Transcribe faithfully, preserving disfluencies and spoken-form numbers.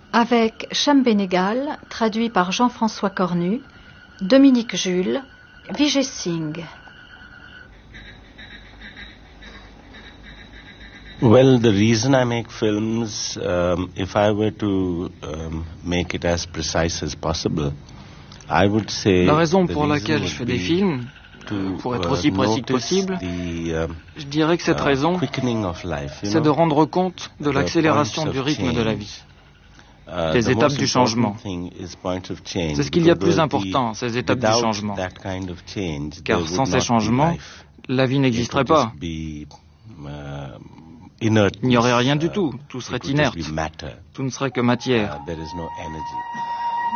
Avec Cham Benegal, traduit par Jean-François Cornu, Dominique Jules, Vijay Singh. Well, the reason I make films, um, if I were to um, make it as precise as possible, I would say La raison pour laquelle je fais des films, pour être aussi précis que possible, je dirais que cette raison, c'est de rendre compte de l'accélération du rythme de la vie, des étapes du changement. C'est ce qu'il y a de plus important, ces étapes du changement. Car sans ces changements, la vie n'existerait pas. Il n'y aurait rien du tout, tout serait inerte, tout ne serait que matière.